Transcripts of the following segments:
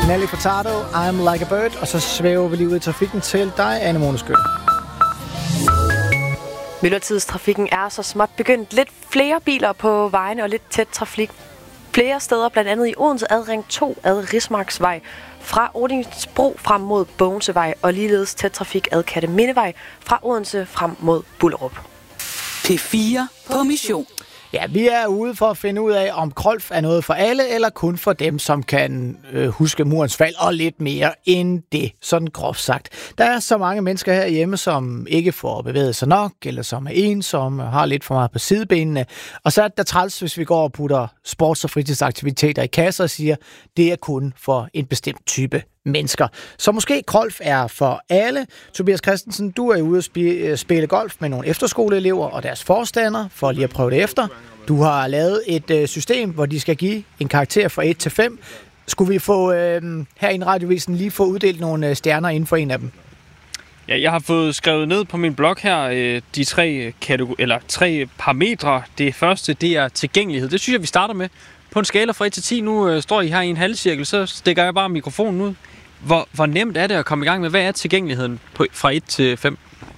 Nelly Furtado, I'm Like a Bird, og så svæver vi lige ud i trafikken til dig, Anne Moneskyld. Myldretidstrafikken er så småt begyndt. Lidt flere biler på vejene og lidt tæt trafik flere steder, blandt andet i Odense ad Ring 2 ad Rismarksvej, fra Odingsbro frem mod Bogensevej, og ligeledes tæt trafik ad Kattemindevej fra Odense frem mod Bullerup. P4 på mission. Ja, vi er ude for at finde ud af, om golf er noget for alle, eller kun for dem, som kan huske murens fald, og lidt mere end det, sådan groft sagt. Der er så mange mennesker herhjemme, som ikke får bevæget sig nok, eller som er ensomme, har lidt for meget på sidebenene. Og så er det træls, hvis vi går og putter sports- og fritidsaktiviteter i kasser og siger, det er kun for en bestemt type mennesker. Så måske golf er for alle. Tobias Christensen, du er ude at spille golf med nogle efterskoleelever og deres forstander, for lige at prøve det efter. Du har lavet et system, hvor de skal give en karakter fra 1 til 5. Skulle vi få her i Radiovisen lige få uddelt nogle stjerner inden for en af dem? Ja, jeg har fået skrevet ned på min blog her de tre parametre. Det første, det er tilgængelighed. Det synes jeg, vi starter med. På en skala fra 1 til 10, nu står I her i en halvcirkel, så stikker jeg bare mikrofonen ud. Hvor nemt er det at komme i gang med? Hvad er tilgængeligheden fra 1 til 5?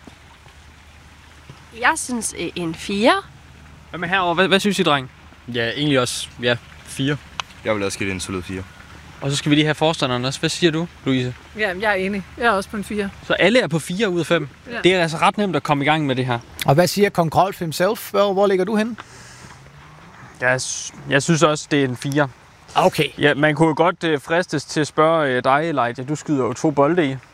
Jeg synes en 4. Hvad med herovre? Hvad synes I, dreng? Ja, egentlig også 4. Jeg vil også give det en solid 4. Og så skal vi lige have forstanderen også. Hvad siger du, Louise? Ja, jeg er enig. Jeg er også på en 4. Så alle er på 4 ud af 5? Ja. Det er altså ret nemt at komme i gang med det her. Og hvad siger Kong Golf himself? Hvor ligger du henne? Jeg synes også, det er en 4. Okay. Ja, man kunne jo godt fristes til at spørge dig, Elijah. Du skyder jo 2 bolde i. Ja.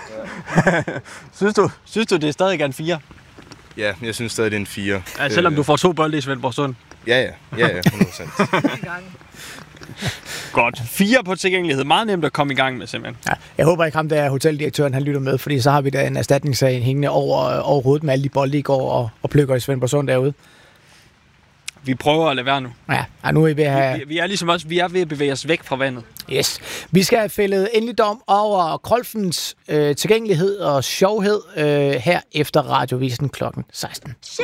synes du, det er stadig en 4? Ja, jeg synes stadig, det er en 4. Ja, selvom du får 2 bolde i Svendborgsund? Ja, 100%. Godt. 4 på tilgængelighed. Meget nemt at komme i gang med, simpelthen. Ja, jeg håber ikke ham, der er hoteldirektøren, han lytter med, fordi så har vi da en erstatningssag hængende over hovedet med alle de bolde, I går og plukker i Svendborgsund derude. Vi prøver at lade være nu. Ja, nu er vi ved at have... Vi er ligesom også, vi er ved at bevæge os væk fra vandet. Yes. Vi skal have fældet endelig dom over golfens tilgængelighed og sjovhed her efter Radiovisen klokken 16.